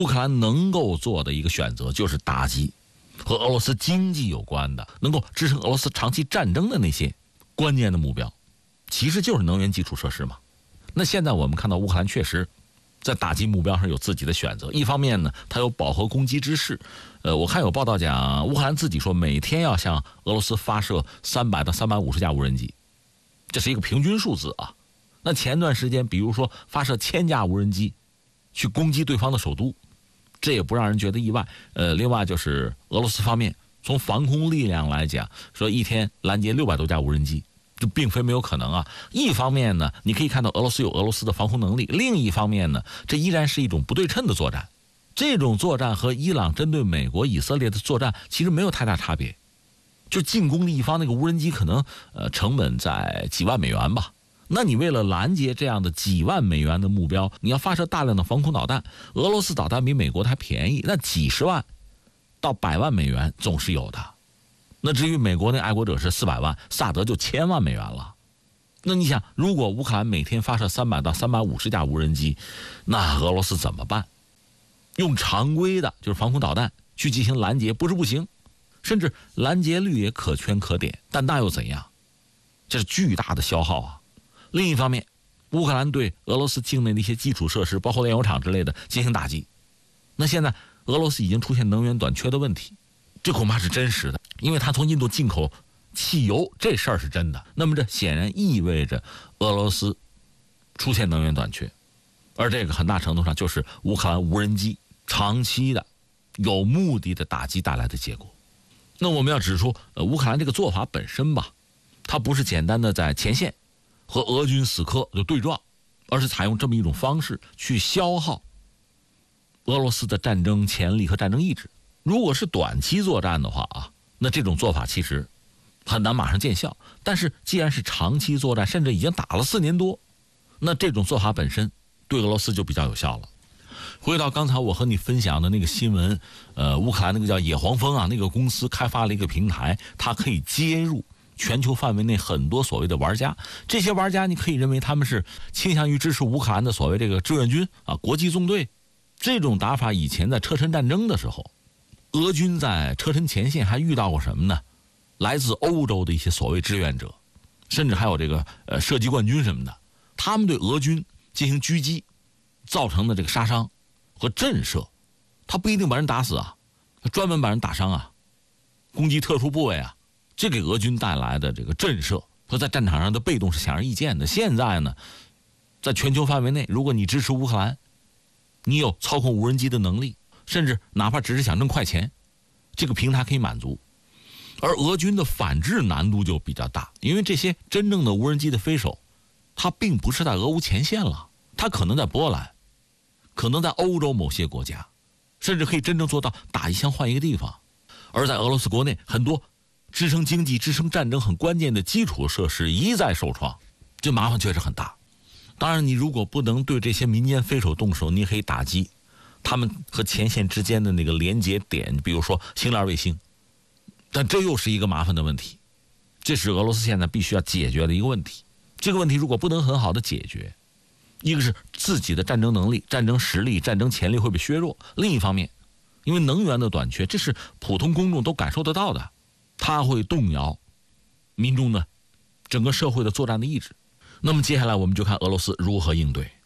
乌克兰能够做的一个选择就是打击和俄罗斯经济有关的，能够支撑俄罗斯长期战争的那些关键的目标，其实就是能源基础设施嘛。那现在我们看到乌克兰确实在打击目标上有自己的选择，一方面呢，它有饱和攻击之势。我看有报道讲，乌克兰自己说每天要向俄罗斯发射300到350架无人机，这是一个平均数字啊。那前段时间，比如说发射1000架无人机去攻击对方的首都，这也不让人觉得意外。另外就是俄罗斯方面从防空力量来讲，说一天拦截600多架无人机，这并非没有可能啊。一方面呢，你可以看到俄罗斯有俄罗斯的防空能力；另一方面呢，这依然是一种不对称的作战。这种作战和伊朗针对美国、以色列的作战其实没有太大差别。就进攻的一方那个无人机可能成本在几万美元吧。那你为了拦截这样的几万美元的目标，你要发射大量的防空导弹。俄罗斯导弹比美国的还便宜，那几十万到100万美元总是有的。那至于美国那爱国者是400万，萨德就1000万美元了。那你想，如果乌克兰每天发射300到350架无人机，那俄罗斯怎么办？用常规的就是防空导弹去进行拦截不是不行，甚至拦截率也可圈可点，但那又怎样？这是巨大的消耗啊。另一方面，乌克兰对俄罗斯境内的一些基础设施，包括炼油厂之类的进行打击。那现在俄罗斯已经出现能源短缺的问题，这恐怕是真实的，因为它从印度进口汽油这事儿是真的。那么这显然意味着俄罗斯出现能源短缺，而这个很大程度上就是乌克兰无人机长期的有目的的打击带来的结果。那我们要指出，乌克兰这个做法本身吧，它不是简单的在前线和俄军死磕就对撞，而是采用这么一种方式去消耗俄罗斯的战争潜力和战争意志。如果是短期作战的话啊，那这种做法其实很难马上见效。但是既然是长期作战，甚至已经打了4年多，那这种做法本身对俄罗斯就比较有效了。回到刚才我和你分享的那个新闻，乌克兰那个叫野黄蜂啊，那个公司开发了一个平台，它可以接入全球范围内很多所谓的玩家。这些玩家你可以认为他们是倾向于支持乌克兰的所谓这个志愿军啊、国际纵队。这种打法以前在车臣战争的时候，俄军在车臣前线还遇到过什么呢？来自欧洲的一些所谓志愿者，甚至还有这个射击冠军什么的，他们对俄军进行狙击造成的这个杀伤和震慑，他不一定把人打死啊，他专门把人打伤啊，攻击特殊部位啊，这给俄军带来的这个震慑和在战场上的被动是显而易见的。现在呢，在全球范围内，如果你支持乌克兰，你有操控无人机的能力，甚至哪怕只是想挣快钱，这个平台可以满足。而俄军的反制难度就比较大，因为这些真正的无人机的飞手，他并不是在俄乌前线了，他可能在波兰，可能在欧洲某些国家，甚至可以真正做到打一枪换一个地方。而在俄罗斯国内，很多支撑经济、支撑战争很关键的基础设施一再受创，这麻烦确实很大。当然，你如果不能对这些民间飞手动手，你可以打击他们和前线之间的那个连接点，比如说星链卫星。但这又是一个麻烦的问题，这是俄罗斯现在必须要解决的一个问题。这个问题如果不能很好的解决，一个是自己的战争能力、战争实力、战争潜力会被削弱，另一方面，因为能源的短缺，这是普通公众都感受得到的，它会动摇民众的整个社会的作战的意志。那么接下来我们就看俄罗斯如何应对。